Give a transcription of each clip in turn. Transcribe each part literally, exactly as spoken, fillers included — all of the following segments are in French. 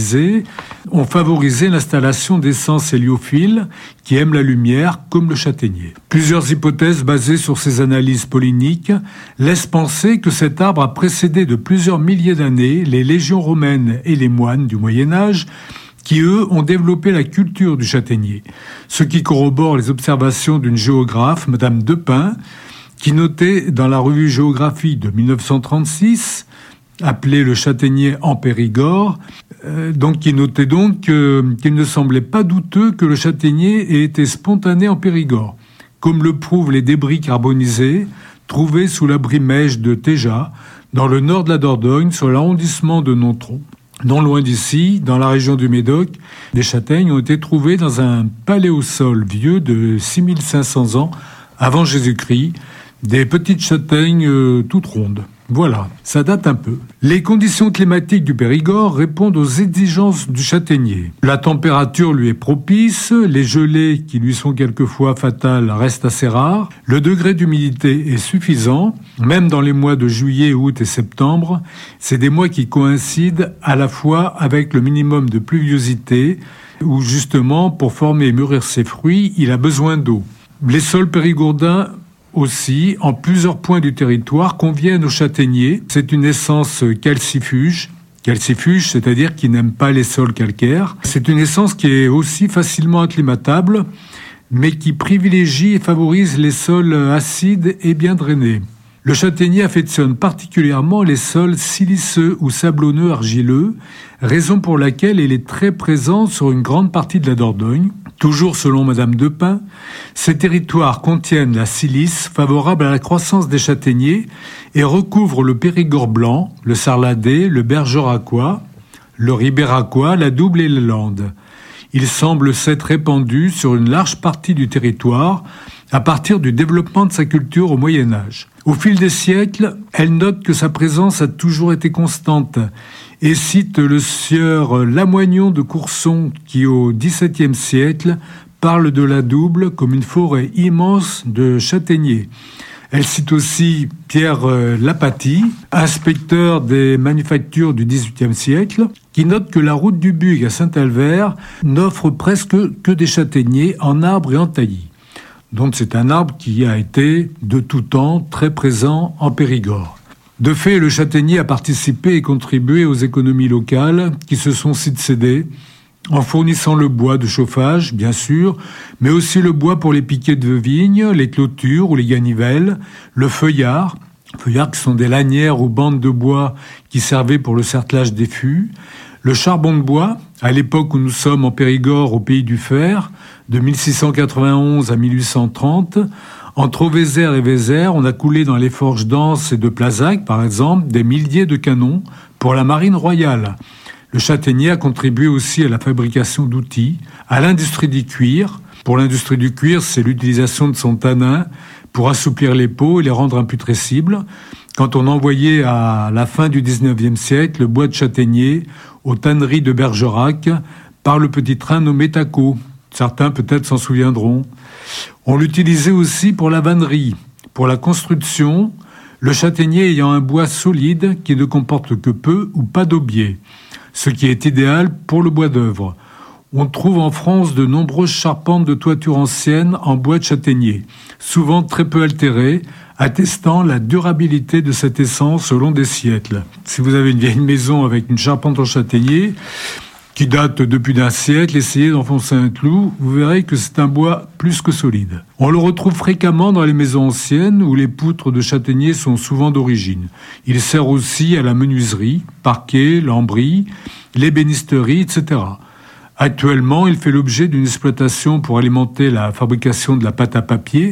carbonisés ont favorisé l'installation d'essences héliophiles qui aiment la lumière, comme le châtaignier. Plusieurs hypothèses basées sur ces analyses polliniques laissent penser que cet arbre a précédé de plusieurs milliers d'années les légions romaines et les moines du Moyen-Âge, qui, eux, ont développé la culture du châtaignier. Ce qui corrobore les observations d'une géographe, Madame Depin, qui notait dans la revue Géographie de mille neuf cent trente-six, appelée le châtaignier en Périgord, euh, donc qui notait donc euh, qu'il ne semblait pas douteux que le châtaignier ait été spontané en Périgord, comme le prouvent les débris carbonisés trouvés sous l'abri Mège de Téja, dans le nord de la Dordogne, sur l'arrondissement de Nontron. Non loin d'ici, dans la région du Médoc, des châtaignes ont été trouvées dans un paléosol vieux de six mille cinq cents ans avant Jésus-Christ, des petites châtaignes euh, toutes rondes. Voilà, ça date un peu. Les conditions climatiques du Périgord répondent aux exigences du châtaignier. La température lui est propice, les gelées qui lui sont quelquefois fatales restent assez rares, le degré d'humidité est suffisant, même dans les mois de juillet, août et septembre. C'est des mois qui coïncident à la fois avec le minimum de pluviosité, où justement, pour former et mûrir ses fruits, il a besoin d'eau. Les sols périgourdins aussi, en plusieurs points du territoire, conviennent au châtaignier. C'est une essence calcifuge, calcifuge, c'est-à-dire qui n'aime pas les sols calcaires. C'est une essence qui est aussi facilement acclimatable, mais qui privilégie et favorise les sols acides et bien drainés. Le châtaignier affectionne particulièrement les sols siliceux ou sablonneux argileux, raison pour laquelle il est très présent sur une grande partie de la Dordogne. Toujours selon Madame Depin, ces territoires contiennent la silice favorable à la croissance des châtaigniers et recouvrent le Périgord blanc, le sarladé, le bergeracois, le ribéracois, la double et les landes. Il semble s'être répandu sur une large partie du territoire à partir du développement de sa culture au Moyen-Âge. Au fil des siècles, elle note que sa présence a toujours été constante et cite le sieur Lamoignon de Courson qui, au dix-septième siècle, parle de la Double comme une forêt immense de châtaigniers. Elle cite aussi Pierre Lapatie, inspecteur des manufactures du dix-huitième siècle, qui note que la route du Bug à Saint-Albert n'offre presque que des châtaigniers en arbre et en taillis. Donc c'est un arbre qui a été de tout temps très présent en Périgord. De fait, le châtaignier a participé et contribué aux économies locales qui se sont succédées en fournissant le bois de chauffage, bien sûr, mais aussi le bois pour les piquets de vigne, les clôtures ou les ganivelles, le feuillard, feuillards qui sont des lanières ou bandes de bois qui servaient pour le cerclage des fûts, le charbon de bois, à l'époque où nous sommes en Périgord au pays du fer, de mille six cent quatre-vingt-onze à mille huit cent trente, entre Auvézère et Vézère, on a coulé dans les forges d'Anse et de Plazac, par exemple, des milliers de canons pour la marine royale. Le châtaignier a contribué aussi à la fabrication d'outils, à l'industrie du cuir. Pour l'industrie du cuir, c'est l'utilisation de son tanin pour assouplir les peaux et les rendre imputrescibles. Quand on envoyait à la fin du dix-neuvième siècle le bois de châtaignier aux tanneries de Bergerac par le petit train nommé Taco. Certains peut-être s'en souviendront. On l'utilisait aussi pour la vannerie, pour la construction, le châtaignier ayant un bois solide qui ne comporte que peu ou pas d'aubier, ce qui est idéal pour le bois d'œuvre. On trouve en France de nombreuses charpentes de toiture anciennes en bois de châtaignier, souvent très peu altérées, attestant la durabilité de cette essence au long des siècles. Si vous avez une vieille maison avec une charpente en châtaignier qui date de plus d'un siècle, essayez d'enfoncer un clou, vous verrez que c'est un bois plus que solide. On le retrouve fréquemment dans les maisons anciennes où les poutres de châtaignier sont souvent d'origine. Il sert aussi à la menuiserie, parquet, lambris, l'ébénisterie, et cetera. Actuellement, il fait l'objet d'une exploitation pour alimenter la fabrication de la pâte à papier.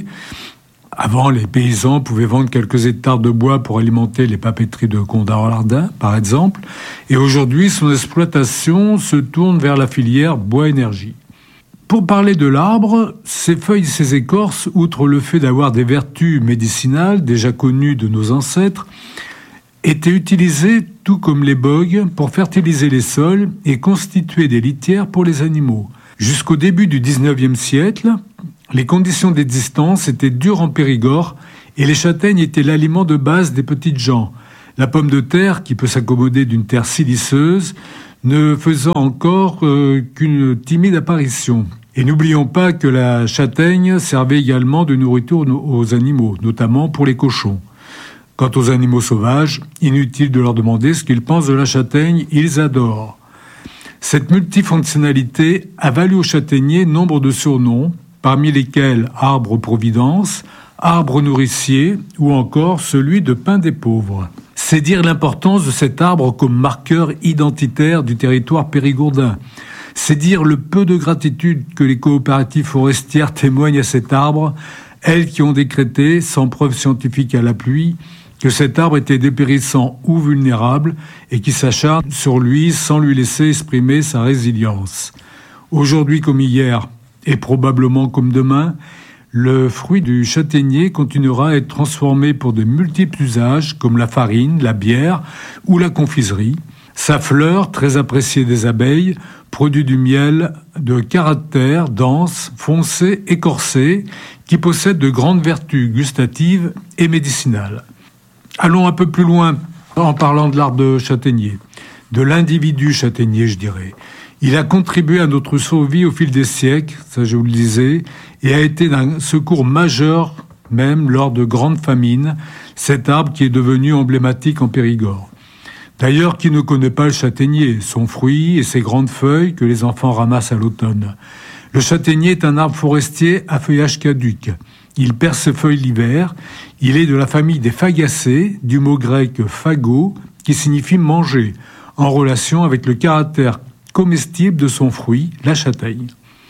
Avant, les paysans pouvaient vendre quelques hectares de bois pour alimenter les papeteries de Condat-en-Lardin, par exemple. Et aujourd'hui, son exploitation se tourne vers la filière bois-énergie. Pour parler de l'arbre, ses feuilles et ses écorces, outre le fait d'avoir des vertus médicinales déjà connues de nos ancêtres, étaient utilisées, tout comme les bogues, pour fertiliser les sols et constituer des litières pour les animaux. Jusqu'au début du dix-neuvième siècle, les conditions d'existence étaient dures en Périgord et les châtaignes étaient l'aliment de base des petites gens. La pomme de terre, qui peut s'accommoder d'une terre siliceuse, ne faisant encore euh, qu'une timide apparition. Et n'oublions pas que la châtaigne servait également de nourriture aux animaux, notamment pour les cochons. Quant aux animaux sauvages, inutile de leur demander ce qu'ils pensent de la châtaigne, ils adorent. Cette multifonctionnalité a valu au châtaignier nombre de surnoms, parmi lesquels arbre-providence, arbre nourricier ou encore celui de pain des pauvres. C'est dire l'importance de cet arbre comme marqueur identitaire du territoire périgourdin. C'est dire le peu de gratitude que les coopératives forestières témoignent à cet arbre, elles qui ont décrété, sans preuve scientifique à l'appui, que cet arbre était dépérissant ou vulnérable et qui s'acharne sur lui sans lui laisser exprimer sa résilience. Aujourd'hui comme hier, et probablement comme demain, le fruit du châtaignier continuera à être transformé pour de multiples usages comme la farine, la bière ou la confiserie. Sa fleur, très appréciée des abeilles, produit du miel de caractère dense, foncé et corsé, qui possède de grandes vertus gustatives et médicinales. Allons un peu plus loin en parlant de l'arbre de châtaignier, de l'individu châtaignier, je dirais. Il a contribué à notre survie au fil des siècles, ça je vous le disais, et a été d'un secours majeur même lors de grandes famines, cet arbre qui est devenu emblématique en Périgord. D'ailleurs, qui ne connaît pas le châtaignier, son fruit et ses grandes feuilles que les enfants ramassent à l'automne? Le châtaignier est un arbre forestier à feuillage caduc. Il perd ses feuilles l'hiver. Il est de la famille des fagacées, du mot grec phago, qui signifie manger, en relation avec le caractère comestible de son fruit, la châtaigne.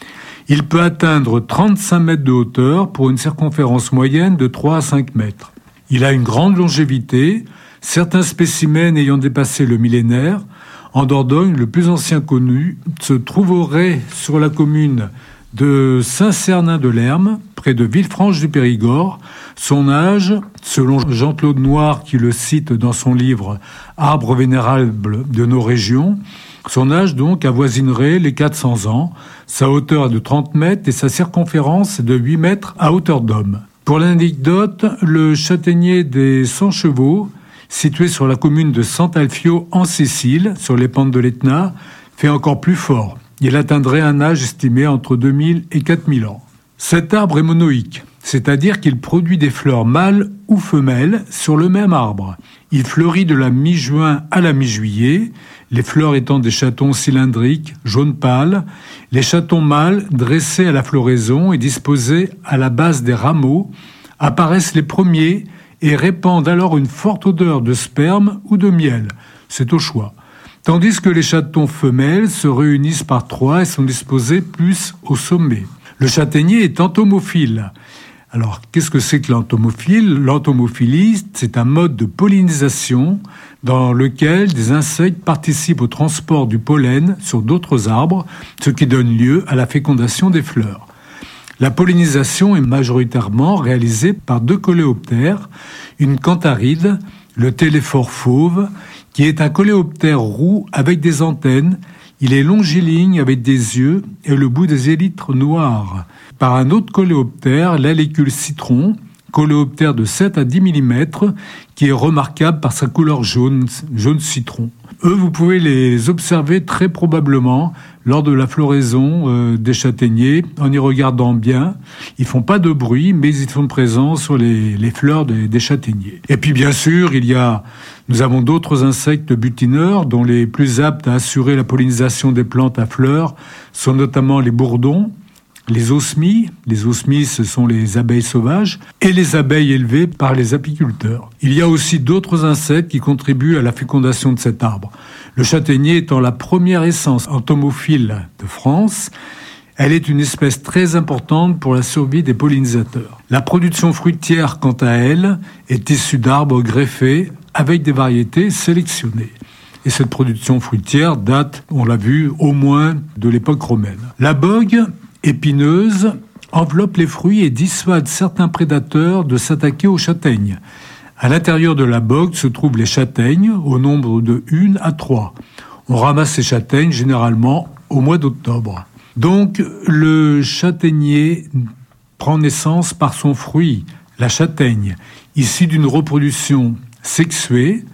Il peut atteindre trente-cinq mètres de hauteur pour une circonférence moyenne de trois à cinq mètres. Il a une grande longévité, certains spécimens ayant dépassé le millénaire. En Dordogne, le plus ancien connu se trouverait sur la commune de Saint-Cernin-de-Lerme, près de Villefranche du Périgord. Son âge, selon Jean-Claude Noir qui le cite dans son livre « Arbre vénérable de nos régions », son âge donc avoisinerait les quatre cents ans, sa hauteur est de trente mètres et sa circonférence est de huit mètres à hauteur d'homme. Pour l'anecdote, le châtaignier des cent chevaux, situé sur la commune de Sant'Alfio en Sicile, sur les pentes de l'Etna, fait encore plus fort. Il atteindrait un âge estimé entre deux mille et quatre mille ans. Cet arbre est monoïque, c'est-à-dire qu'il produit des fleurs mâles ou femelles sur le même arbre. Il fleurit de la mi-juin à la mi-juillet, les fleurs étant des chatons cylindriques, jaune pâle, les chatons mâles dressés à la floraison et disposés à la base des rameaux, apparaissent les premiers et répandent alors une forte odeur de sperme ou de miel. C'est au choix. Tandis que les chatons femelles se réunissent par trois et sont disposés plus au sommet. Le châtaignier est entomophile. Alors, qu'est-ce que c'est que l'entomophile? L'entomophilie, c'est un mode de pollinisation dans lequel des insectes participent au transport du pollen sur d'autres arbres, ce qui donne lieu à la fécondation des fleurs. La pollinisation est majoritairement réalisée par deux coléoptères, une cantharide, le téléphore fauve, qui est un coléoptère roux avec des antennes. Il est longiligne avec des yeux et le bout des élytres noirs. Par un autre coléoptère, l'alécule citron, coléoptère de sept à dix millimètres, qui est remarquable par sa couleur jaune, jaune citron. Eux, vous pouvez les observer très probablement lors de la floraison euh, des châtaigniers, en y regardant bien. Ils font pas de bruit, mais ils sont présents sur les, les fleurs des, des châtaigniers. Et puis bien sûr, il y a, nous avons d'autres insectes butineurs, dont les plus aptes à assurer la pollinisation des plantes à fleurs sont notamment les bourdons, les osmies. Les osmies, ce sont les abeilles sauvages, et les abeilles élevées par les apiculteurs. Il y a aussi d'autres insectes qui contribuent à la fécondation de cet arbre. Le châtaignier étant la première essence entomophile de France, elle est une espèce très importante pour la survie des pollinisateurs. La production fruitière, quant à elle, est issue d'arbres greffés avec des variétés sélectionnées. Et cette production fruitière date, on l'a vu, au moins de l'époque romaine. La bogue épineuse enveloppe les fruits et dissuade certains prédateurs de s'attaquer aux châtaignes. À l'intérieur de la bogue se trouvent les châtaignes, au nombre de une à trois. On ramasse ces châtaignes généralement au mois d'octobre. Donc le châtaignier prend naissance par son fruit, la châtaigne, issue d'une reproduction sexuée.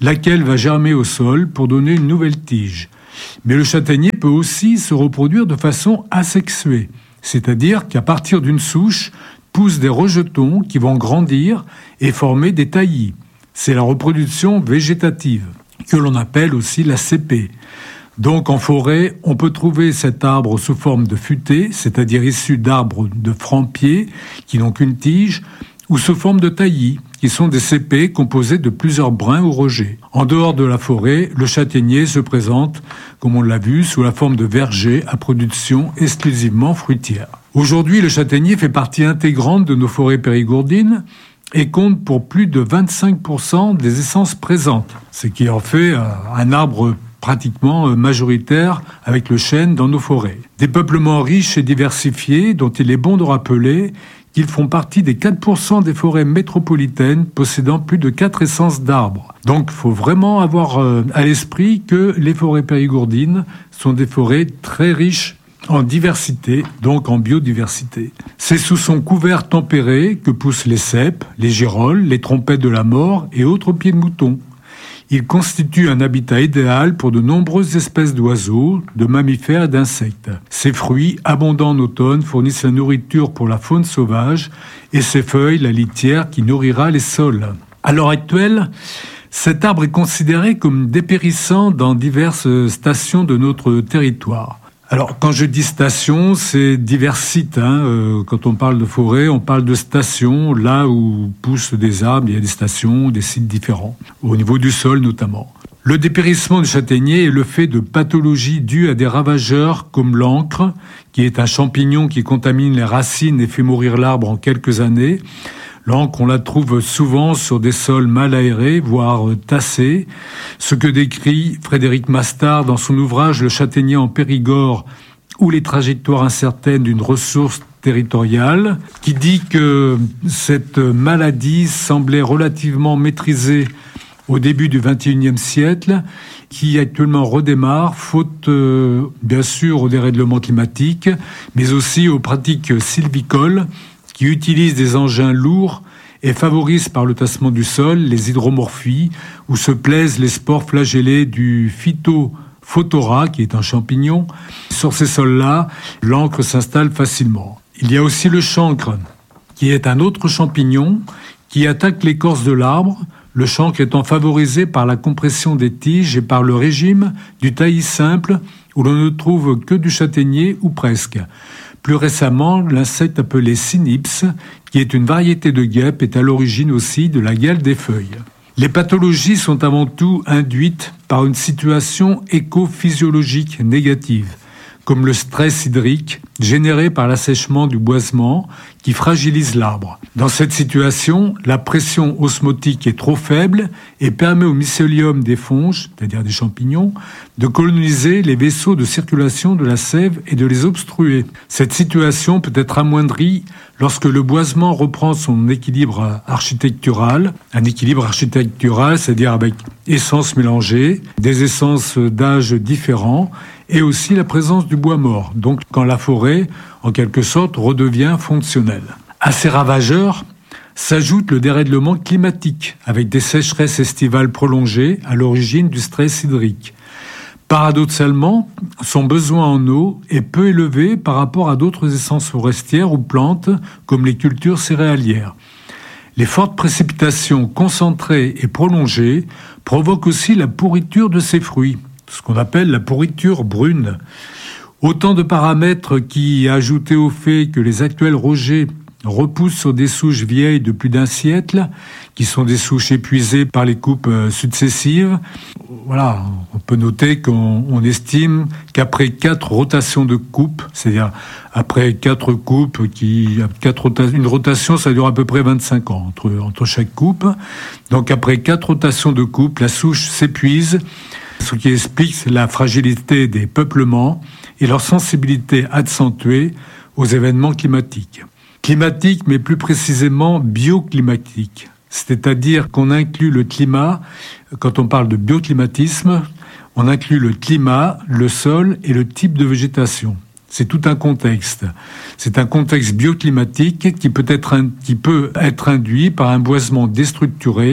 laquelle va germer au sol pour donner une nouvelle tige. Mais le châtaignier peut aussi se reproduire de façon asexuée, c'est-à-dire qu'à partir d'une souche poussent des rejetons qui vont grandir et former des taillis. C'est la reproduction végétative, que l'on appelle aussi la cépée. Donc en forêt, on peut trouver cet arbre sous forme de futaie, c'est-à-dire issu d'arbres de francs-pieds qui n'ont qu'une tige, ou sous forme de taillis, qui sont des cépées composées de plusieurs brins ou rejets. En dehors de la forêt, le châtaignier se présente, comme on l'a vu, sous la forme de vergers à production exclusivement fruitière. Aujourd'hui, le châtaignier fait partie intégrante de nos forêts périgourdines et compte pour plus de vingt-cinq pour cent des essences présentes, ce qui en fait un arbre pratiquement majoritaire avec le chêne dans nos forêts. Des peuplements riches et diversifiés dont il est bon de rappeler qu'ils font partie des quatre pour cent des forêts métropolitaines possédant plus de quatre essences d'arbres. Donc il faut vraiment avoir à l'esprit que les forêts périgourdines sont des forêts très riches en diversité, donc en biodiversité. C'est sous son couvert tempéré que poussent les cèpes, les girolles, les trompettes de la mort et autres pieds de mouton. Il constitue un habitat idéal pour de nombreuses espèces d'oiseaux, de mammifères et d'insectes. Ses fruits, abondants en automne, fournissent la nourriture pour la faune sauvage et ses feuilles, la litière qui nourrira les sols. À l'heure actuelle, cet arbre est considéré comme dépérissant dans diverses stations de notre territoire. Alors, quand je dis station, c'est divers sites. Hein. Euh, quand on parle de forêt, on parle de stations, là où poussent des arbres, il y a des stations, des sites différents, au niveau du sol notamment. Le dépérissement du châtaignier est le fait de pathologies dues à des ravageurs comme l'encre, qui est un champignon qui contamine les racines et fait mourir l'arbre en quelques années. L'encre, on la trouve souvent sur des sols mal aérés, voire tassés, ce que décrit Frédéric Mastard dans son ouvrage « Le châtaignier en Périgord » ou les trajectoires incertaines d'une ressource territoriale, qui dit que cette maladie semblait relativement maîtrisée au début du vingt et unième siècle, qui actuellement redémarre, faute euh, bien sûr au dérèglement climatique, mais aussi aux pratiques sylvicoles, qui utilisent des engins lourds et favorisent par le tassement du sol les hydromorphies, où se plaisent les spores flagellés du Phytophthora, qui est un champignon. Sur ces sols-là, l'encre s'installe facilement. Il y a aussi le chancre, qui est un autre champignon qui attaque l'écorce de l'arbre, le chancre étant favorisé par la compression des tiges et par le régime du taillis simple, où l'on ne trouve que du châtaignier ou presque. Plus récemment, l'insecte appelé Cynips, qui est une variété de guêpe, est à l'origine aussi de la gale des feuilles. Les pathologies sont avant tout induites par une situation écophysiologique négative, comme le stress hydrique généré par l'assèchement du boisement qui fragilise l'arbre. Dans cette situation, la pression osmotique est trop faible et permet au mycélium des fonges, c'est-à-dire des champignons, de coloniser les vaisseaux de circulation de la sève et de les obstruer. Cette situation peut être amoindrie lorsque le boisement reprend son équilibre architectural, un équilibre architectural, c'est-à-dire avec essences mélangées, des essences d'âge différents, et aussi la présence du bois mort, donc quand la forêt, en quelque sorte, redevient fonctionnelle. À ces ravageurs s'ajoute le dérèglement climatique, avec des sécheresses estivales prolongées à l'origine du stress hydrique. Paradoxalement, son besoin en eau est peu élevé par rapport à d'autres essences forestières ou plantes, comme les cultures céréalières. Les fortes précipitations concentrées et prolongées provoquent aussi la pourriture de ces fruits, ce qu'on appelle la pourriture brune. Autant de paramètres qui, ajoutés au fait que les actuels rejets repoussent sur des souches vieilles de plus d'un siècle, qui sont des souches épuisées par les coupes successives. Voilà, on peut noter qu'on on estime qu'après quatre rotations de coupes, c'est-à-dire après quatre coupes, qui, quatre rota- une rotation, ça dure à peu près vingt-cinq ans entre, entre chaque coupe. Donc après quatre rotations de coupes, la souche s'épuise, ce qui explique la fragilité des peuplements et leur sensibilité accentuée aux événements climatiques. Climatique, mais plus précisément bioclimatique. C'est-à-dire qu'on inclut le climat, quand on parle de bioclimatisme, on inclut le climat, le sol et le type de végétation. C'est tout un contexte. C'est un contexte bioclimatique qui peut être, qui peut être induit par un boisement déstructuré,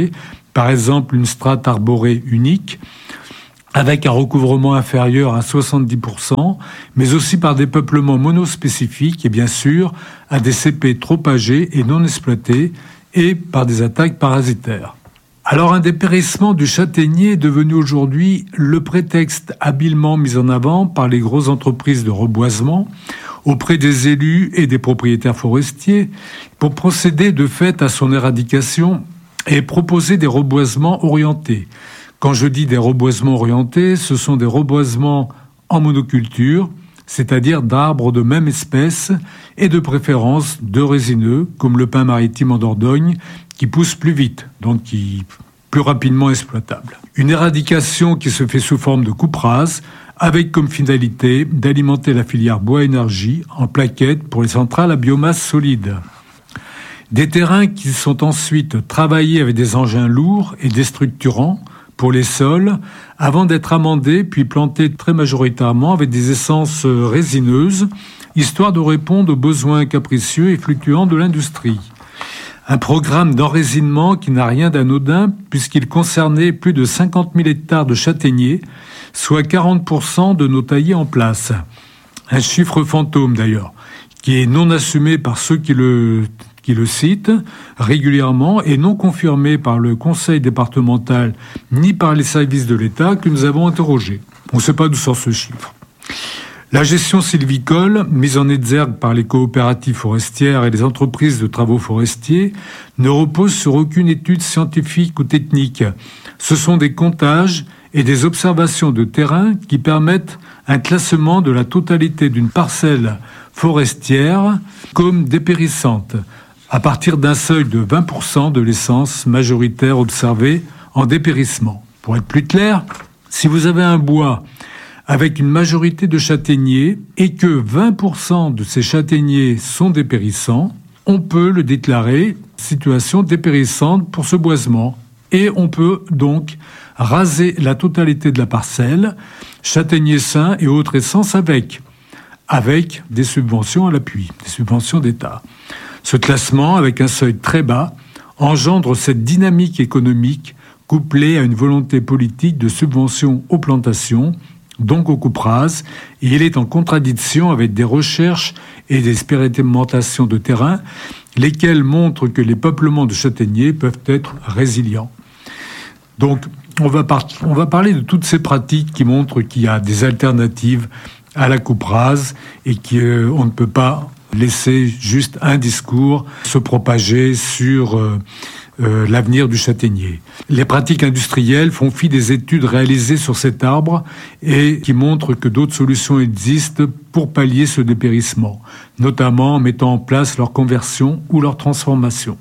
par exemple une strate arborée unique, avec un recouvrement inférieur à soixante-dix pour cent, mais aussi par des peuplements monospécifiques et bien sûr à des cépées trop âgées et non exploitées et par des attaques parasitaires. Alors un dépérissement du châtaignier est devenu aujourd'hui le prétexte habilement mis en avant par les grosses entreprises de reboisement auprès des élus et des propriétaires forestiers pour procéder de fait à son éradication et proposer des reboisements orientés. Quand je dis des reboisements orientés, ce sont des reboisements en monoculture, c'est-à-dire d'arbres de même espèce et de préférence de résineux, comme le pin maritime en Dordogne, qui pousse plus vite, donc qui est plus rapidement exploitable. Une éradication qui se fait sous forme de coupe rase, avec comme finalité d'alimenter la filière bois-énergie en plaquettes pour les centrales à biomasse solide. Des terrains qui sont ensuite travaillés avec des engins lourds et déstructurants pour les sols, avant d'être amendés puis plantés très majoritairement avec des essences résineuses, histoire de répondre aux besoins capricieux et fluctuants de l'industrie. Un programme d'enraisinement qui n'a rien d'anodin puisqu'il concernait plus de cinquante mille hectares de châtaigniers, soit quarante pour cent de nos taillis en place. Un chiffre fantôme d'ailleurs, qui est non assumé par ceux qui le, qui le citent régulièrement et non confirmé par le conseil départemental ni par les services de l'État que nous avons interrogés. On ne sait pas d'où sort ce chiffre. La gestion sylvicole, mise en exergue par les coopératives forestières et les entreprises de travaux forestiers, ne repose sur aucune étude scientifique ou technique. Ce sont des comptages et des observations de terrain qui permettent un classement de la totalité d'une parcelle forestière comme dépérissante, à partir d'un seuil de vingt pour cent de l'essence majoritaire observée en dépérissement. Pour être plus clair, si vous avez un bois avec une majorité de châtaigniers et que vingt pour cent de ces châtaigniers sont dépérissants, on peut le déclarer situation dépérissante pour ce boisement. Et on peut donc raser la totalité de la parcelle, châtaigniers sains et autres essences avec, avec des subventions à l'appui, des subventions d'État. Ce classement, avec un seuil très bas, engendre cette dynamique économique couplée à une volonté politique de subvention aux plantations, donc aux coupes rases, et il est en contradiction avec des recherches et des expérimentations de terrain, lesquelles montrent que les peuplements de châtaigniers peuvent être résilients. Donc, on va, par- on va parler de toutes ces pratiques qui montrent qu'il y a des alternatives à la coupe rase et qu'on euh, ne peut pas laisser juste un discours se propager sur euh, euh, l'avenir du châtaignier. Les pratiques industrielles font fi des études réalisées sur cet arbre et qui montrent que d'autres solutions existent pour pallier ce dépérissement, notamment en mettant en place leur conversion ou leur transformation.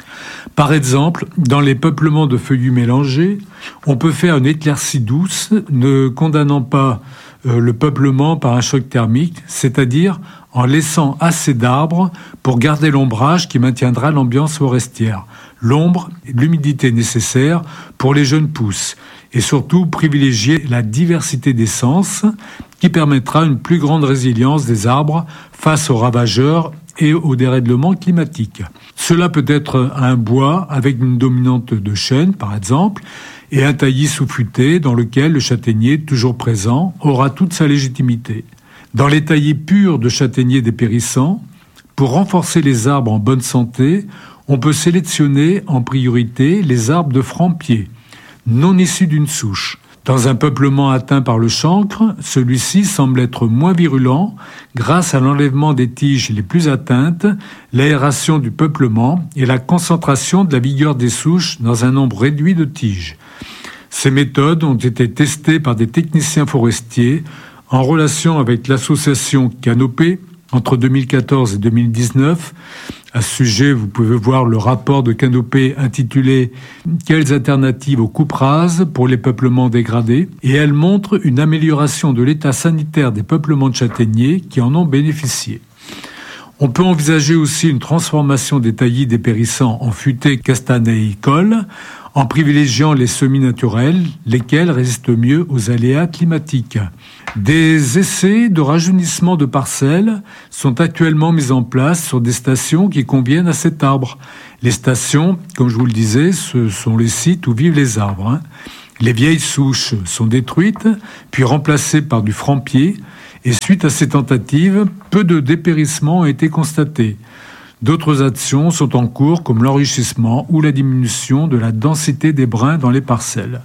Par exemple, dans les peuplements de feuillus mélangés, on peut faire une éclaircie douce, ne condamnant pas euh, le peuplement par un choc thermique, c'est-à-dire en laissant assez d'arbres pour garder l'ombrage qui maintiendra l'ambiance forestière, l'ombre et l'humidité nécessaires pour les jeunes pousses, et surtout privilégier la diversité d'essences qui permettra une plus grande résilience des arbres face aux ravageurs et au dérèglement climatique. Cela peut être un bois avec une dominante de chêne, par exemple, et un taillis sous-futé dans lequel le châtaignier, toujours présent, aura toute sa légitimité. Dans les taillis purs de châtaigniers dépérissants, pour renforcer les arbres en bonne santé, on peut sélectionner en priorité les arbres de franc-pied, non issus d'une souche. Dans un peuplement atteint par le chancre, celui-ci semble être moins virulent grâce à l'enlèvement des tiges les plus atteintes, l'aération du peuplement et la concentration de la vigueur des souches dans un nombre réduit de tiges. Ces méthodes ont été testées par des techniciens forestiers en relation avec l'association Canopée entre deux mille quatorze et deux mille dix-neuf. À ce sujet, vous pouvez voir le rapport de Canopée intitulé « Quelles alternatives aux coupes rases pour les peuplements dégradés ?» et elle montre une amélioration de l'état sanitaire des peuplements de châtaigniers qui en ont bénéficié. On peut envisager aussi une transformation des taillis dépérissants en futaies castanéicoles en privilégiant les semis naturels, lesquels résistent mieux aux aléas climatiques. Des essais de rajeunissement de parcelles sont actuellement mis en place sur des stations qui conviennent à cet arbre. Les stations, comme je vous le disais, ce sont les sites où vivent les arbres. Hein. Les vieilles souches sont détruites, puis remplacées par du franc-pied, et suite à ces tentatives, peu de dépérissements ont été constatés. D'autres actions sont en cours, comme l'enrichissement ou la diminution de la densité des brins dans les parcelles.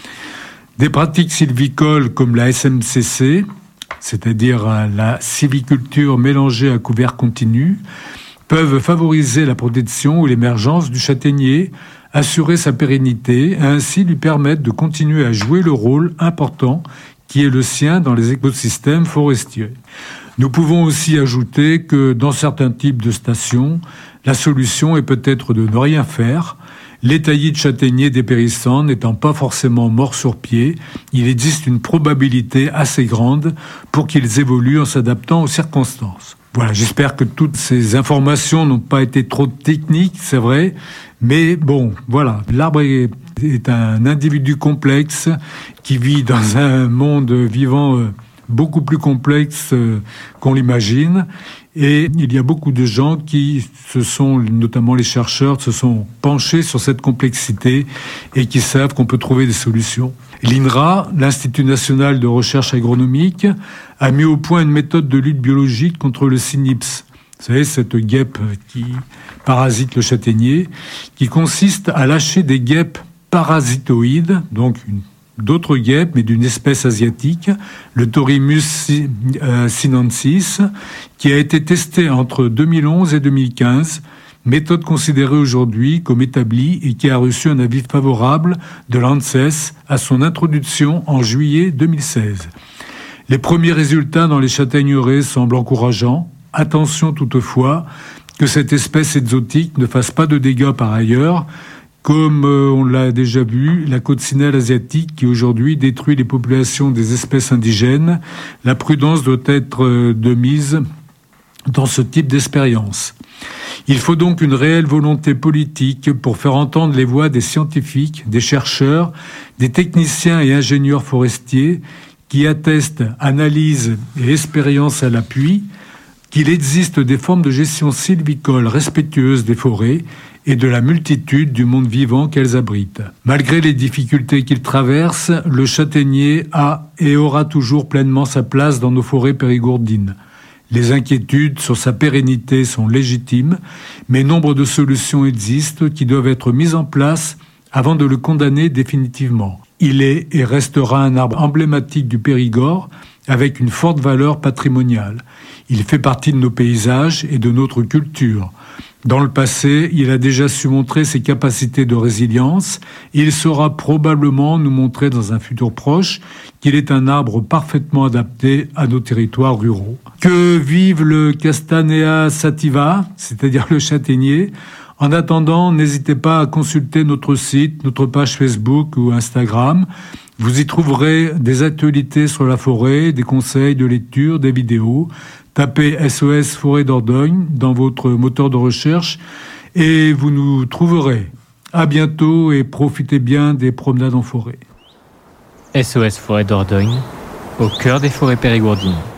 Des pratiques sylvicoles comme la S M C C, c'est-à-dire la sylviculture mélangée à couvert continu, peuvent favoriser la protection ou l'émergence du châtaignier, assurer sa pérennité et ainsi lui permettre de continuer à jouer le rôle important qui est le sien dans les écosystèmes forestiers. Nous pouvons aussi ajouter que dans certains types de stations, la solution est peut-être de ne rien faire. Les taillis de châtaigniers dépérissants n'étant pas forcément morts sur pied, il existe une probabilité assez grande pour qu'ils évoluent en s'adaptant aux circonstances. Voilà, j'espère que toutes ces informations n'ont pas été trop techniques, c'est vrai, mais bon, voilà, l'arbre est, est un individu complexe qui vit dans un monde vivant euh, beaucoup plus complexe euh, qu'on l'imagine. Et il y a beaucoup de gens qui se sont, notamment les chercheurs, se sont penchés sur cette complexité et qui savent qu'on peut trouver des solutions. L'I N R A, l'Institut national de recherche agronomique, a mis au point une méthode de lutte biologique contre le cynips. Vous savez, cette guêpe qui parasite le châtaignier, qui consiste à lâcher des guêpes parasitoïdes, donc une d'autres guêpes, mais d'une espèce asiatique, le Thorimus sinensis, qui a été testé entre deux mille onze et deux mille quinze, méthode considérée aujourd'hui comme établie et qui a reçu un avis favorable de l'ANSES à son introduction en juillet deux mille seize. Les premiers résultats dans les châtaigneraies semblent encourageants. Attention toutefois que cette espèce exotique ne fasse pas de dégâts par ailleurs, comme euh, on l'a déjà vu, la coccinelle asiatique qui aujourd'hui détruit les populations des espèces indigènes. La prudence doit être euh, de mise dans ce type d'expérience. Il faut donc une réelle volonté politique pour faire entendre les voix des scientifiques, des chercheurs, des techniciens et ingénieurs forestiers qui attestent, analyses et expériences à l'appui qu'il existe des formes de gestion sylvicole respectueuses des forêts et de la multitude du monde vivant qu'elles abritent. Malgré les difficultés qu'il traverse, le châtaignier a et aura toujours pleinement sa place dans nos forêts périgourdines. Les inquiétudes sur sa pérennité sont légitimes, mais nombre de solutions existent qui doivent être mises en place avant de le condamner définitivement. Il est et restera un arbre emblématique du Périgord avec une forte valeur patrimoniale. Il fait partie de nos paysages et de notre culture. Dans le passé, il a déjà su montrer ses capacités de résilience. Il saura probablement nous montrer dans un futur proche qu'il est un arbre parfaitement adapté à nos territoires ruraux. Que vive le Castanea sativa, c'est-à-dire le châtaignier. En attendant, n'hésitez pas à consulter notre site, notre page Facebook ou Instagram. Vous y trouverez des actualités sur la forêt, des conseils de lecture, des vidéos. Tapez S O S Forêt Dordogne dans votre moteur de recherche et vous nous trouverez. À bientôt et profitez bien des promenades en forêt. S O S Forêt Dordogne, au cœur des forêts périgourdines.